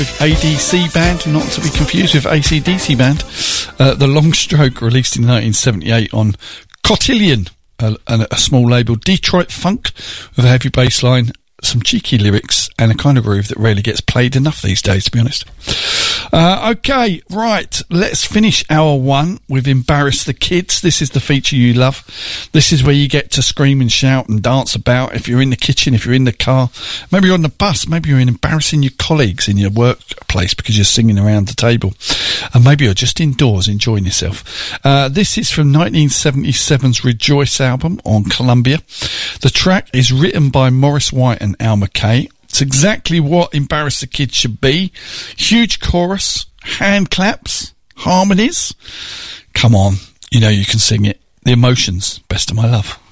ADC Band, not to be confused with AC/DC Band. The Long Stroke, released in 1978 on Cotillion, a small label. Detroit funk with a heavy bass line, some cheeky lyrics, and a kind of groove that rarely gets played enough these days, to be honest. Okay, right, let's finish hour one with Embarrass the Kids. This is the feature you love. This is where you get to scream and shout and dance about. If you're in the kitchen, if you're in the car, maybe you're on the bus, maybe you're embarrassing your colleagues in your workplace because you're singing around the table, and maybe you're just indoors enjoying yourself. This is from 1977's Rejoice album on Columbia. The track is written by Maurice White and Al McKay. It's exactly what Embarrass the Kids should be. Huge chorus, hand claps, harmonies. Come on, you know you can sing it. The Emotions, Best of My Love.